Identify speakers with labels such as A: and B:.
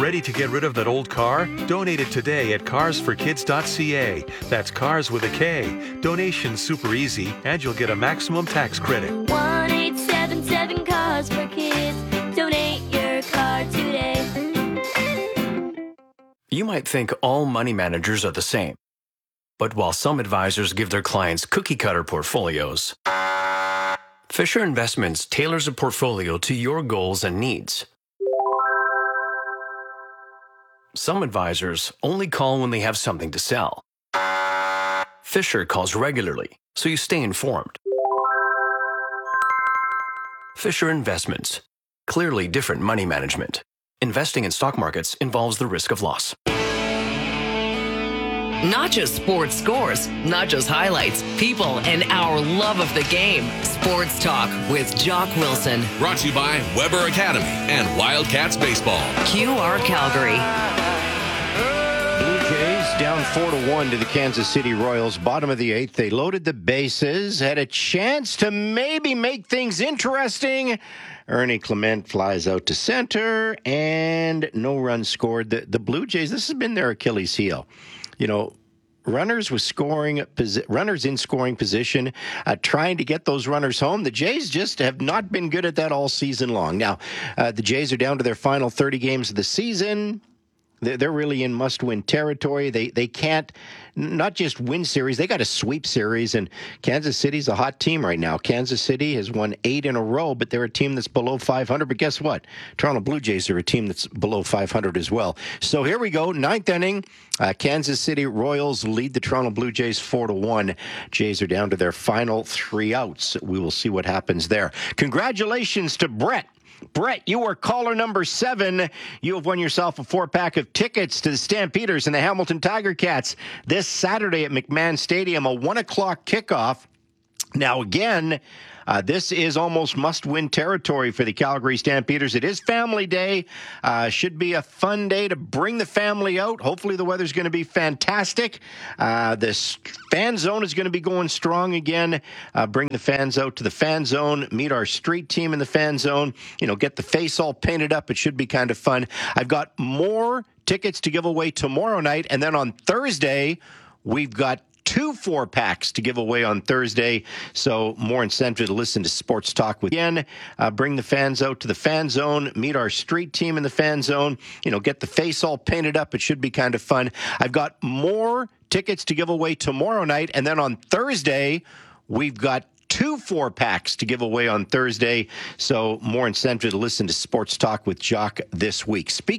A: Ready to get rid of that old car? Donate it today at carsforkids.ca. That's cars with a K. Donation's super easy, and you'll get a maximum tax credit.
B: 1-877-CARS-FOR-KIDS. Donate your car today.
C: You might think all money managers are the same. But while some advisors give their clients cookie-cutter portfolios, Fisher Investments tailors a portfolio to your goals and needs. Some advisors only call when they have something to sell. Fisher calls regularly, so you stay informed. Fisher Investments. Clearly different money management. Investing in stock markets involves the risk of loss.
D: Not just sports scores, not just highlights, people, and our love of the game. Sports Talk with Jock Wilson.
E: Brought to you by Weber Academy and Wildcats Baseball.
D: QR Calgary.
F: Blue Jays down 4-1 to the Kansas City Royals. Bottom of the eighth. They loaded the bases, had a chance to maybe make things interesting. Ernie Clement flies out to center, and no runs scored. The Blue Jays, this has been their Achilles heel. You know, runners in scoring position, trying to get those runners home. The Jays just have not been good at that all season long. Now, the Jays are down to their final 30 games of the season. They're really in must-win territory. They can't not just win series, they got to sweep series, and Kansas City's a hot team right now. Kansas City has won 8 in a row, but they're a team that's below 500. But guess what? Toronto Blue Jays are a team that's below 500 as well. So here we go, ninth inning. Kansas City Royals lead the Toronto Blue Jays 4-1. Jays are down to their final 3 outs. We will see what happens there. Congratulations to Brett. Brett, you are caller number 7. You have won yourself a 4-pack of tickets to the Stampeders and the Hamilton Tiger Cats this Saturday at McMahon Stadium, a 1 o'clock kickoff. Now, again, this is almost must-win territory for the Calgary Stampeders. It is Family Day. Should be a fun day to bring the family out. Hopefully the weather's going to be fantastic. This fan zone is going to be going strong again. Bring the fans out to the fan zone. Meet our street team in the fan zone. You know, get the face all painted up. It should be kind of fun. I've got more tickets to give away tomorrow night. And then on Thursday, we've got 2 4-packs to give away on Thursday. So more incentive to listen to Sports Talk with again. Bring the fans out to the fan zone. Meet our street team in the fan zone. You know, get the face all painted up. It should be kind of fun. I've got more tickets to give away tomorrow night. And then on Thursday, we've got 2 4-packs to give away on Thursday. So more incentive to listen to Sports Talk with Jock this week.